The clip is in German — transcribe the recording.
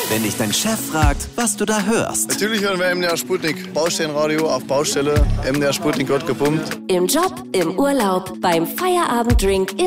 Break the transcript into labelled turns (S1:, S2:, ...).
S1: Wenn dich dein Chef fragt, was du da hörst.
S2: Natürlich hören wir MDR Sputnik. Baustellenradio auf Baustelle. MDR Sputnik wird gepumpt.
S3: Im Job, im Urlaub, beim Feierabenddrink,